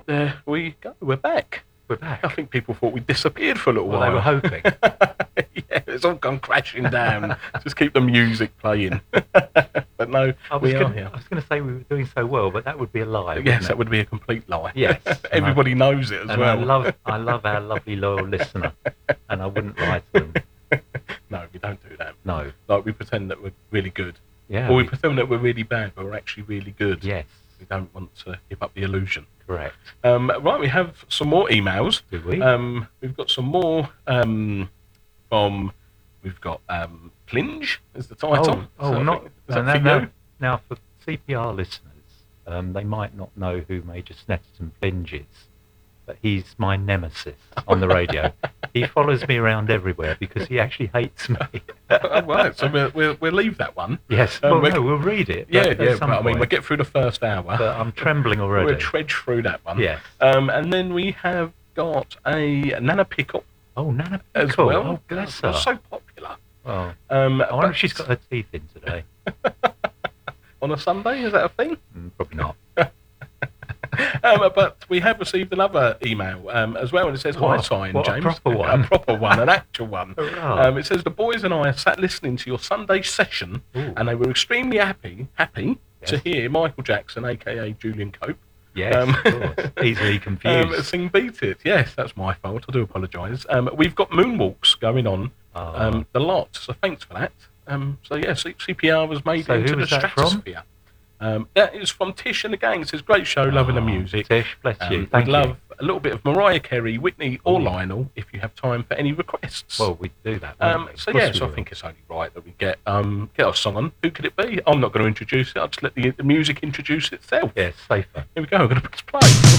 there we go. We're back. We're back. I think people thought we disappeared for a little Well, while. they were hoping. Yeah, it's all gone crashing down. Just keep the music playing. But no, we are here. I was going to say we were doing so well, but that would be a lie. Yes, that would be a complete lie. Yes. Everybody knows it as and well. I love our lovely loyal listener, and I wouldn't lie to them. No, we don't do that. No. Like we pretend that we're really good. Yeah. Or we pretend that we're really bad, but we're actually really good. Yes. We don't want to give up the illusion. Correct. Right, we have some more emails. Do we? We've got some more we've got Plinge is the title. Now, for CPR listeners, they might not know who Major Snetterton Plinge is, but he's my nemesis on the radio. He follows me around everywhere because he actually hates me. Right, so we'll leave that one. Yes, we'll read it. Yeah, but I mean, we'll get through the first hour. But I'm trembling already. We'll trudge through that one. Yes. And then we have got a Nana Pickle. Oh, Nana as Pickle. well. Oh, bless her. So popular. Oh. I wonder if she's got her teeth in today. On a Sunday, is that a thing? Probably not. But we have received another email as well, and it says, "Hi, Sign James." A proper one. A proper one, an actual one. Hurrah. It says, "The boys and I sat listening to your Sunday session, and they were extremely happy to hear Michael Jackson, a.k.a. Julian Cope." Yes, of course. Easily confused. Sing Beat It. Yes, that's my fault. I do apologise. We've got moonwalks going on the lot, so thanks for that. So yeah, CPR was made into the stratosphere. That is from Tish and the gang. It says, "Great show, loving the music." Tish, bless you. We'd love a little bit of Mariah Carey, Whitney, or Lionel if you have time for any requests. Well, we'd do that. So I think it's only right that we get our song on. Who could it be? I'm not going to introduce it. I'll just let the music introduce itself. Yes, safer. Here we go. I'm going to press play.